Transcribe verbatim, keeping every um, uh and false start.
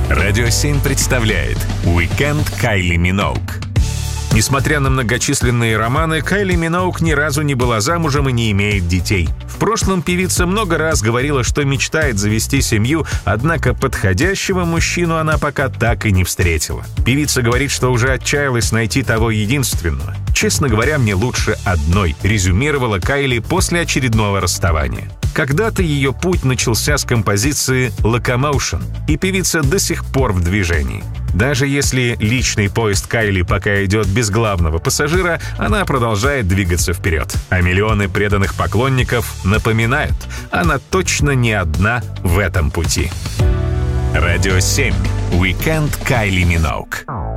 Радио семь представляет «Уикенд Кайли Миноуг». Несмотря на многочисленные романы, Кайли Миноуг ни разу не была замужем и не имеет детей. В прошлом певица много раз говорила, что мечтает завести семью, однако подходящего мужчину она пока так и не встретила. Певица говорит, что уже отчаялась найти того единственного. «Честно говоря, мне лучше одной», — резюмировала Кайли после очередного расставания. Когда-то ее путь начался с композиции «Locomotion», и певица до сих пор в движении. Даже если личный поезд Кайли пока идет без главного пассажира, она продолжает двигаться вперед. А миллионы преданных поклонников напоминают, она точно не одна в этом пути. Радио семь. Уикенд Кайли Миноуг.